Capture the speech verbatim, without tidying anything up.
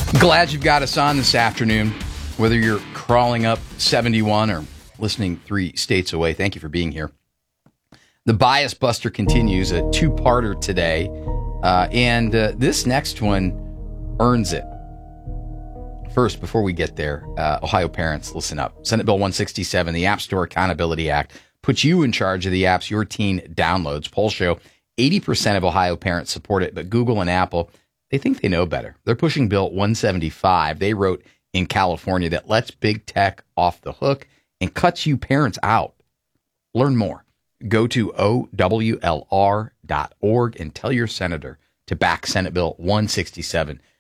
Glad you've got us on this afternoon, whether you're crawling up seventy-one or listening three states away. Thank you for being here. The Bias Buster continues, a two-parter today, uh, and uh, this next one earns it. First, before we get there, uh, Ohio parents, listen up. Senate Bill one sixty-seven, the App Store Accountability Act, puts you in charge of the apps your teen downloads. Polls show eighty percent of Ohio parents support it, but Google and Apple, they think they know better. They're pushing Bill one seventy-five. They wrote in California that lets big tech off the hook and cuts you parents out. Learn more. Go to O W L R dot org and tell your senator to back Senate Bill one sixty-seven